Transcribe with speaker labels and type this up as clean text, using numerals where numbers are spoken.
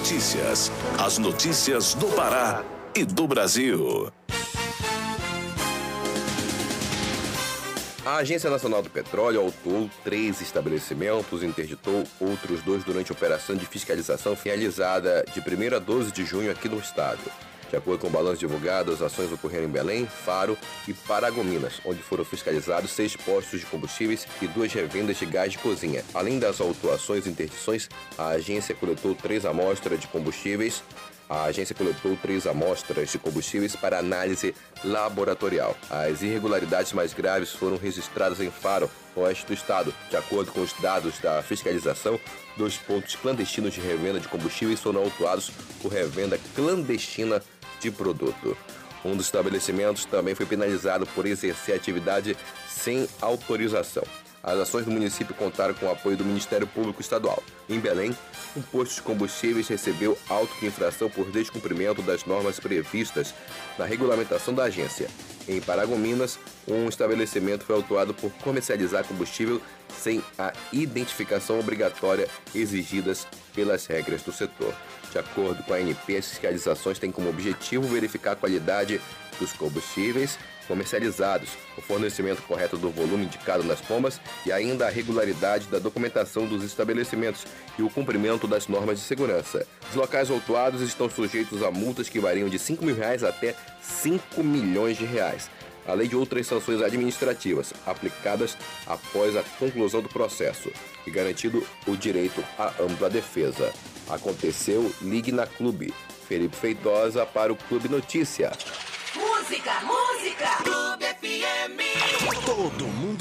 Speaker 1: Notícias. As notícias do Pará e do Brasil.
Speaker 2: A Agência Nacional do Petróleo autuou 3 estabelecimentos e interditou outros 2 durante a operação de fiscalização realizada de 1º a 12 de junho aqui no estado. De acordo com o balanço divulgado, as ações ocorreram em Belém, Faro e Paragominas, onde foram fiscalizados 6 postos de combustíveis e 2 revendas de gás de cozinha. Além das autuações e interdições, a agência coletou 3 amostras de combustíveis. Para análise laboratorial. As irregularidades mais graves foram registradas em Faro, oeste do estado. De acordo com os dados da fiscalização, 2 pontos clandestinos de revenda de combustíveis foram autuados por revenda clandestina de produto. Um dos estabelecimentos também foi penalizado por exercer atividade sem autorização. As ações do município contaram com o apoio do Ministério Público Estadual. Em Belém, um posto de combustíveis recebeu auto de infração por descumprimento das normas previstas na regulamentação da agência. Em Paragominas, um estabelecimento foi autuado por comercializar combustível sem a identificação obrigatória exigidas pelas regras do setor. De acordo com a ANP, as fiscalizações têm como objetivo verificar a qualidade dos combustíveis comercializados, o fornecimento correto do volume indicado nas bombas e ainda a regularidade da documentação dos estabelecimentos e o cumprimento das normas de segurança. Os locais autuados estão sujeitos a multas que variam de R$ 5 mil até 5 milhões de reais, além de outras sanções administrativas aplicadas após a conclusão do processo e garantido o direito à ampla defesa. Aconteceu, ligue na Clube. Felipe Feitosa para o Clube Notícia.
Speaker 3: Música! Clube FM!
Speaker 1: Todo mundo